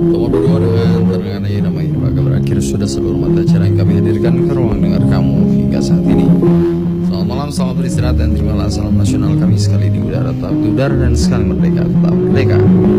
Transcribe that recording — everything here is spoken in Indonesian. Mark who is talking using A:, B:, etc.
A: Nomor berdua dengan terenggana irama irama berakhir sudah seluruh mata acara yang kami hadirkan ke ruang dengar kamu hingga saat ini. Selamat malam, selamat beristirahat dan terimalah salam nasional kami sekali di udara tetap di udara dan sekali merdeka tetap merdeka.